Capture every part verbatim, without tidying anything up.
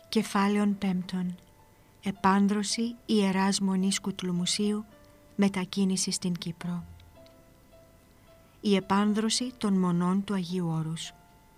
Κεφάλαιον πέμπτον. Επάνδρωση Ιεράς Μονής Κουτλουμουσίου, μετακίνηση στην Κύπρο. Η επάνδρωση των μονών του Αγίου Όρους.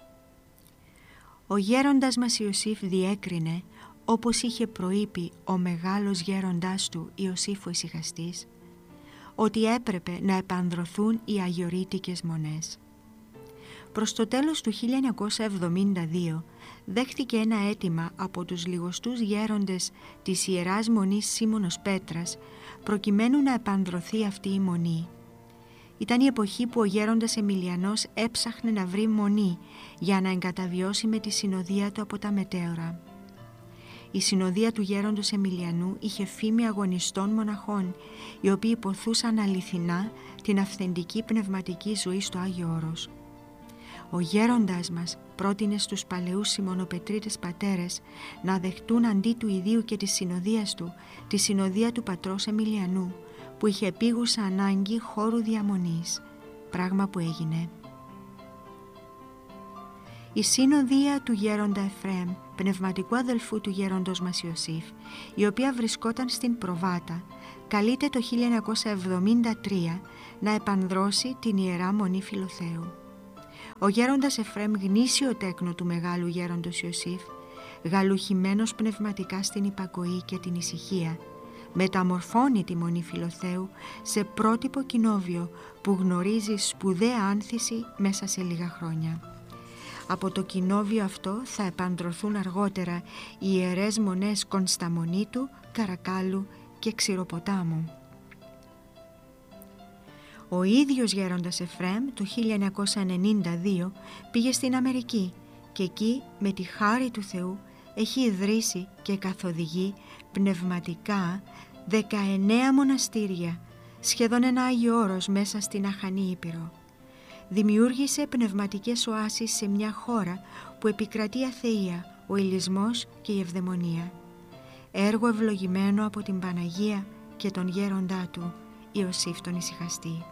Ο γέροντας μας Ιωσήφ διέκρινε, όπως είχε προείπει ο μεγάλος γέροντάς του Ιωσήφ ο Ησυχαστής, ότι έπρεπε να επανδρωθούν οι αγιορείτικες μονές. Προς το τέλος του χίλια εννιακόσια εβδομήντα δύο δέχτηκε ένα αίτημα από τους λιγοστούς γέροντες της Ιεράς Μονής Σίμωνος Πέτρας προκειμένου να επανδρωθεί αυτή η μονή. Ήταν η εποχή που ο γέροντας Εμιλιανός έψαχνε να βρει μονή για να εγκαταβιώσει με τη συνοδεία του από τα μετέωρα. Η συνοδεία του γέροντος Εμιλιανού είχε φήμη αγωνιστών μοναχών, οι οποίοι ποθούσαν αληθινά την αυθεντική πνευματική ζωή στο Άγιο Όρος. Ο γέροντας μας πρότεινε στους παλαιούς Σιμωνοπετρίτες πατέρες να δεχτούν αντί του ιδίου και της συνοδείας του τη συνοδεία του πατρός Εμιλιανού, που είχε επίγουσα ανάγκη χώρου διαμονής, πράγμα που έγινε. Η συνοδεία του γέροντα Εφραίμ, πνευματικού αδελφού του γέροντος μας Ιωσήφ, η οποία βρισκόταν στην Προβάτα, καλείται το χίλια εννιακόσια εβδομήντα τρία να επανδρώσει την Ιερά Μονή Φιλοθέου. Ο γέροντας Εφραίμ, γνήσιο τέκνο του μεγάλου γέροντος Ιωσήφ, γαλουχημένος πνευματικά στην υπακοή και την ησυχία, μεταμορφώνει τη Μονή Φιλοθέου σε πρότυπο κοινόβιο που γνωρίζει σπουδαία άνθηση μέσα σε λίγα χρόνια. Από το κοινόβιο αυτό θα επανδρωθούν αργότερα οι ιερές μονές Κωνσταμονίτου, Καρακάλου και Ξηροποτάμου. Ο ίδιος γέροντας Εφραίμ το χίλια εννιακόσια ενενήντα δύο πήγε στην Αμερική και εκεί με τη χάρη του Θεού έχει ιδρύσει και καθοδηγεί πνευματικά δεκαεννέα μοναστήρια, σχεδόν ένα Άγιο Όρος μέσα στην αχανή Ήπειρο. Δημιούργησε πνευματικές οάσεις σε μια χώρα που επικρατεί η αθεία, ο ηλισμός και η ευδαιμονία. Έργο ευλογημένο από την Παναγία και τον γέροντά του, Ιωσήφ τον Ησυχαστή.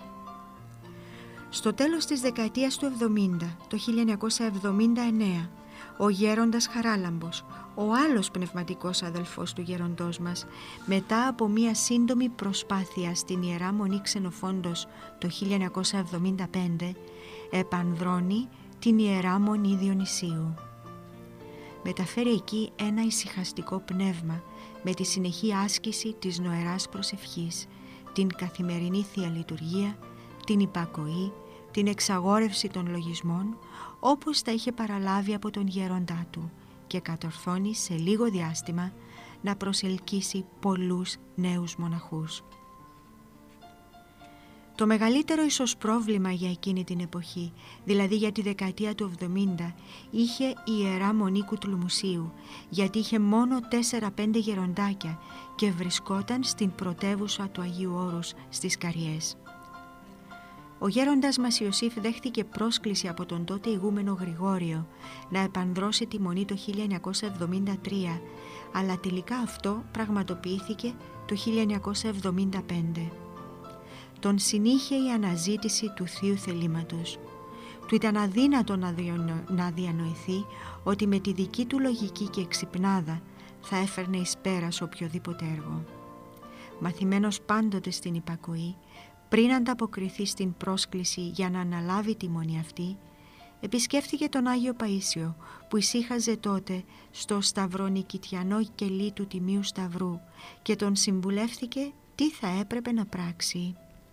Στο τέλος της δεκαετίας του εβδομήντα, το χίλια εννιακόσια εβδομήντα εννέα, ο γέροντας Χαράλαμπος, ο άλλος πνευματικός αδελφός του γέροντός μας, μετά από μία σύντομη προσπάθεια στην Ιερά Μονή Ξενοφόντος το χίλια εννιακόσια εβδομήντα πέντε, επανδρώνει την Ιερά Μονή Διονυσίου. Μεταφέρει εκεί ένα ησυχαστικό πνεύμα με τη συνεχή άσκηση της νοεράς προσευχής, την καθημερινή Θεία Λειτουργία, την υπακοή, την εξαγόρευση των λογισμών, όπως τα είχε παραλάβει από τον γέροντά του, και κατορθώνει σε λίγο διάστημα να προσελκύσει πολλούς νέους μοναχούς. Το μεγαλύτερο ίσως πρόβλημα για εκείνη την εποχή, δηλαδή για τη δεκαετία του εβδομήντα, είχε η Ιερά Μονή Κουτλουμουσίου, γιατί είχε μόνο τέσσερα πέντε γεροντάκια και βρισκόταν στην πρωτεύουσα του Αγίου Όρους στις Καριές. Ο γέροντας μας Ιωσήφ δέχτηκε πρόσκληση από τον τότε ηγούμενο Γρηγόριο να επανδρώσει τη μονή το χίλια εννιακόσια εβδομήντα τρία, αλλά τελικά αυτό πραγματοποιήθηκε το χίλια εννιακόσια εβδομήντα πέντε. Τον συνήχε η αναζήτηση του Θείου θελήματος. Του ήταν αδύνατο να, διανο... να διανοηθεί ότι με τη δική του λογική και εξυπνάδα θα έφερνε εις πέρας οποιοδήποτε έργο. Μαθημένος πάντοτε στην υπακοή, πριν ανταποκριθεί στην πρόσκληση για να αναλάβει τη μονή αυτή, επισκέφθηκε τον Άγιο Παΐσιο που ησύχαζε τότε στο σταυρονικητιανό κελί του Τιμίου Σταυρού και τον συμβουλεύθηκε τι θα έπρεπε να πράξει.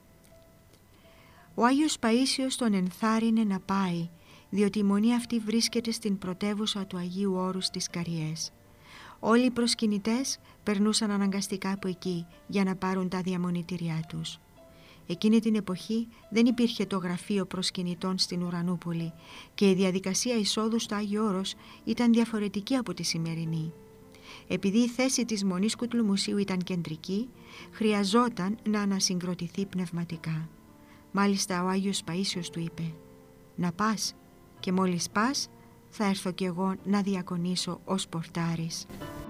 Ο Άγιος Παΐσιος τον ενθάρρυνε να πάει, διότι η μονή αυτή βρίσκεται στην πρωτεύουσα του Αγίου Όρους στις Καριές. Όλοι οι προσκυνητές περνούσαν αναγκαστικά από εκεί για να πάρουν τα διαμονητήριά τους. Εκείνη την εποχή δεν υπήρχε το γραφείο προσκυνητών στην Ουρανούπολη και η διαδικασία εισόδου στο Άγιο Όρος ήταν διαφορετική από τη σημερινή. Επειδή η θέση της Μονής Κουτλουμουσίου ήταν κεντρική, χρειαζόταν να ανασυγκροτηθεί πνευματικά. Μάλιστα ο Άγιος Παΐσιος του είπε «Να πας και μόλις πας θα έρθω κι εγώ να διακονήσω ως πορτάρης».